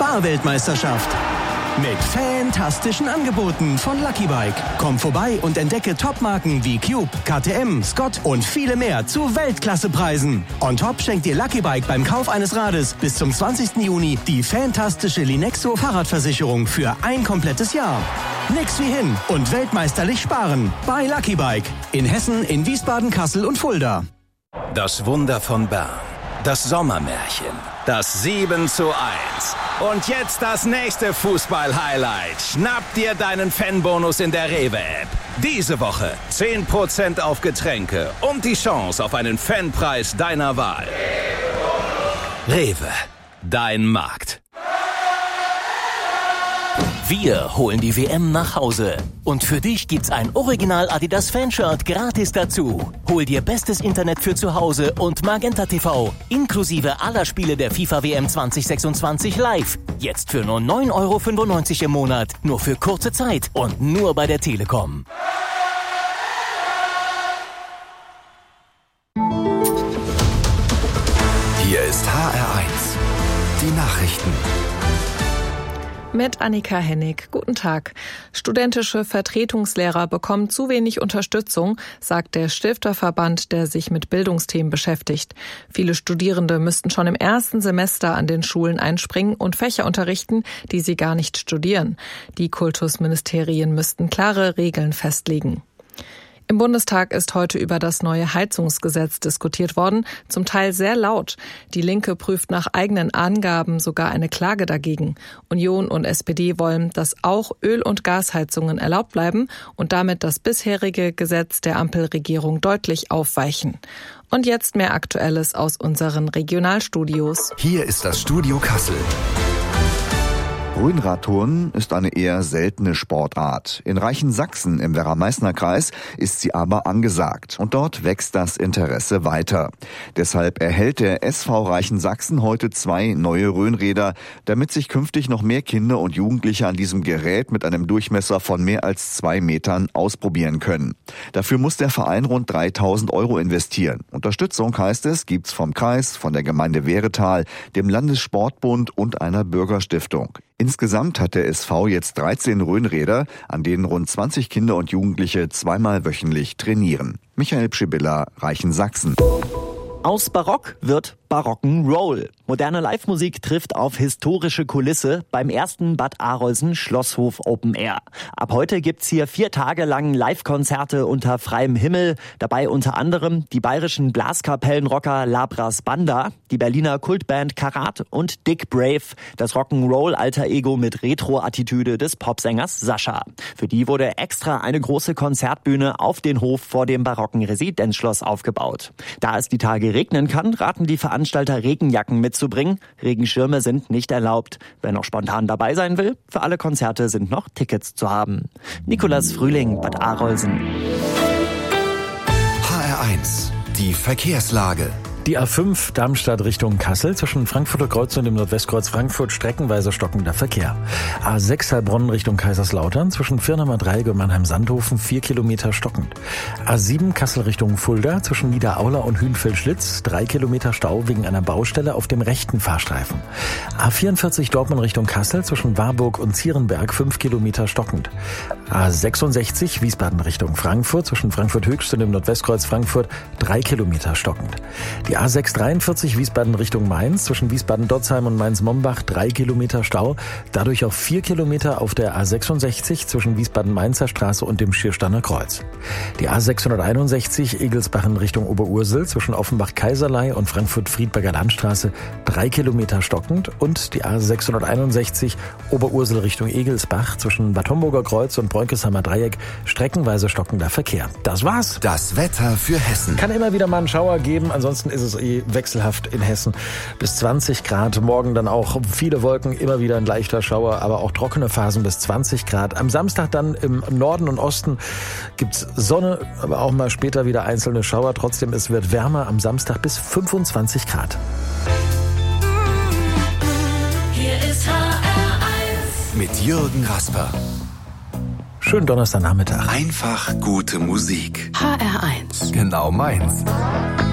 Fahrweltmeisterschaft. Mit fantastischen Angeboten von Lucky Bike. Komm vorbei und entdecke Topmarken wie Cube, KTM, Scott und viele mehr zu Weltklassepreisen. On top schenkt dir Lucky Bike beim Kauf eines Rades bis zum 20. Juni die fantastische Linexo Fahrradversicherung für ein komplettes Jahr. Nix wie hin und weltmeisterlich sparen bei Lucky Bike. In Hessen, in Wiesbaden, Kassel und Fulda. Das Wunder von Bern. Das Sommermärchen. Das 7:1. Und jetzt das nächste Fußball-Highlight. Schnapp dir deinen Fanbonus in der Rewe-App. Diese Woche 10% auf Getränke und die Chance auf einen Fanpreis deiner Wahl. Rewe, dein Markt. Wir holen die WM nach Hause. Und für dich gibt's ein Original Adidas Fanshirt gratis dazu. Hol dir bestes Internet für zu Hause und Magenta TV. Inklusive aller Spiele der FIFA WM 2026 live. Jetzt für nur 9,95 € im Monat. Nur für kurze Zeit und nur bei der Telekom. Hier ist HR1. Die Nachrichten. Mit Annika Hennig. Guten Tag. Studentische Vertretungslehrer bekommen zu wenig Unterstützung, sagt der Stifterverband, der sich mit Bildungsthemen beschäftigt. Viele Studierende müssten schon im ersten Semester an den Schulen einspringen und Fächer unterrichten, die sie gar nicht studieren. Die Kultusministerien müssten klare Regeln festlegen. Im Bundestag ist heute über das neue Heizungsgesetz diskutiert worden, zum Teil sehr laut. Die Linke prüft nach eigenen Angaben sogar eine Klage dagegen. Union und SPD wollen, dass auch Öl- und Gasheizungen erlaubt bleiben und damit das bisherige Gesetz der Ampelregierung deutlich aufweichen. Und jetzt mehr Aktuelles aus unseren Regionalstudios. Hier ist das Studio Kassel. Rhönradturnen ist eine eher seltene Sportart. In Reichensaxen im Werra-Meißner-Kreis ist sie aber angesagt. Und dort wächst das Interesse weiter. Deshalb erhält der SV Reichensaxen heute 2 neue Rhönräder, damit sich künftig noch mehr Kinder und Jugendliche an diesem Gerät mit einem Durchmesser von mehr als 2 Metern ausprobieren können. Dafür muss der Verein rund 3.000 € investieren. Unterstützung, heißt es, gibt's vom Kreis, von der Gemeinde Wehretal, dem Landessportbund und einer Bürgerstiftung. Insgesamt hat der SV jetzt 13 Rhönräder, an denen rund 20 Kinder und Jugendliche zweimal wöchentlich trainieren. Michael Pschibilla, Reichensaxen. Aus Barock wird Barock'n'Roll. Moderne Live-Musik trifft auf historische Kulisse beim ersten Bad Arolsen Schlosshof Open Air. Ab heute gibt's hier 4 Tage lang Live-Konzerte unter freiem Himmel. Dabei unter anderem die bayerischen Blaskapellenrocker Labras Banda, die Berliner Kultband Karat und Dick Brave, das Rock'n'Roll-Alter-Ego mit Retro-Attitüde des Popsängers Sascha. Für die wurde extra eine große Konzertbühne auf den Hof vor dem barocken Residenzschloss aufgebaut. Da es die Tage regnen kann, raten die Veranstalter, Regenjacken mitzubringen. Regenschirme sind nicht erlaubt. Wer noch spontan dabei sein will, für alle Konzerte sind noch Tickets zu haben. Nikolas Frühling, Bad Arolsen. HR1, die Verkehrslage. Die A5 Darmstadt Richtung Kassel zwischen Frankfurter Kreuz und dem Nordwestkreuz Frankfurt streckenweise stockender Verkehr. A6 Heilbronn Richtung Kaiserslautern zwischen Firnheimer Dreieck und Mannheim-Sandhofen 4 Kilometer stockend. A7 Kassel Richtung Fulda zwischen Niederaula und Hünfeld-Schlitz 3 Kilometer Stau wegen einer Baustelle auf dem rechten Fahrstreifen. A44 Dortmund Richtung Kassel zwischen Warburg und Zierenberg 5 Kilometer stockend. A66 Wiesbaden Richtung Frankfurt zwischen Frankfurt Höchst und dem Nordwestkreuz Frankfurt 3 Kilometer stockend. Die A643 Wiesbaden Richtung Mainz zwischen Wiesbaden-Dotzheim und Mainz-Mombach 3 Kilometer Stau, dadurch auch 4 Kilometer auf der A66 zwischen Wiesbaden-Mainzer Straße und dem Schierstanner Kreuz. Die A661 Egelsbachen Richtung Oberursel zwischen Offenbach-Kaiserlei und Frankfurt-Friedberger Landstraße 3 Kilometer stockend und die A661 Oberursel Richtung Egelsbach zwischen Bad Homburger Kreuz und Bräunkesheimer Dreieck streckenweise stockender Verkehr. Das war's. Das Wetter für Hessen. Kann immer wieder mal einen Schauer geben, ansonsten ist es wechselhaft in Hessen. Bis 20 Grad, morgen dann auch viele Wolken, immer wieder ein leichter Schauer, aber auch trockene Phasen bis 20 Grad. Am Samstag dann im Norden und Osten gibt's Sonne, aber auch mal später wieder einzelne Schauer. Trotzdem, es wird wärmer am Samstag bis 25 Grad. Hier ist HR1 mit Jürgen Rasper. Schönen Donnerstagnachmittag. Einfach gute Musik. HR1. Genau meins.